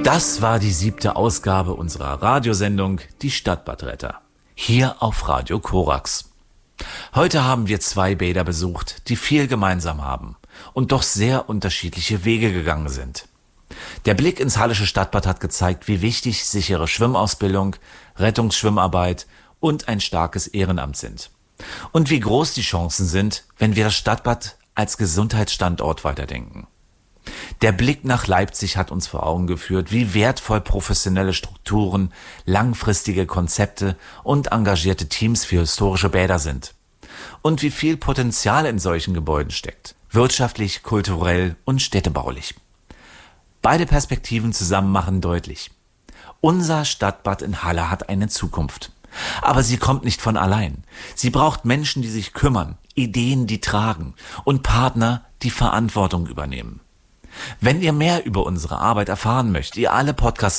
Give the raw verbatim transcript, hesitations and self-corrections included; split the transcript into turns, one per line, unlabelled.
Das war die siebte Ausgabe unserer Radiosendung Die Stadtbadretter, hier auf Radio Korax. Heute haben wir zwei Bäder besucht, die viel gemeinsam haben und doch sehr unterschiedliche Wege gegangen sind. Der Blick ins Hallische Stadtbad hat gezeigt, wie wichtig sichere Schwimmausbildung, Rettungsschwimmarbeit und ein starkes Ehrenamt sind. Und wie groß die Chancen sind, wenn wir das Stadtbad als Gesundheitsstandort weiterdenken. Der Blick nach Leipzig hat uns vor Augen geführt, wie wertvoll professionelle Strukturen, langfristige Konzepte und engagierte Teams für historische Bäder sind. Und wie viel Potenzial in solchen Gebäuden steckt, wirtschaftlich, kulturell und städtebaulich. Beide Perspektiven zusammen machen deutlich: Unser Stadtbad in Halle hat eine Zukunft. Aber sie kommt nicht von allein. Sie braucht Menschen, die sich kümmern, Ideen, die tragen und Partner, die Verantwortung übernehmen. Wenn ihr mehr über unsere Arbeit erfahren möchtet, ihr alle Podcasts